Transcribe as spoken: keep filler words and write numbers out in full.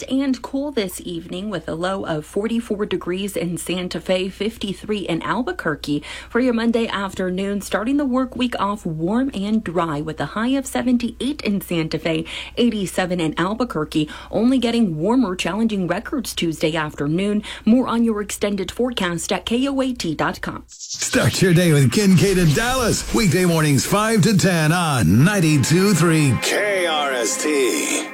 and cool this evening with a low of forty-four degrees in Santa Fe, fifty-three in Albuquerque. For your Monday afternoon, starting the work week off warm and dry with a high of seventy-eight in Santa Fe, eighty-seven in Albuquerque. Only getting warmer, challenging records Tuesday afternoon. More on your extended forecast at K O A T dot com. Start your day with Kincaid and Dallas. Weekday mornings five to ten on ninety-two point three K R S T.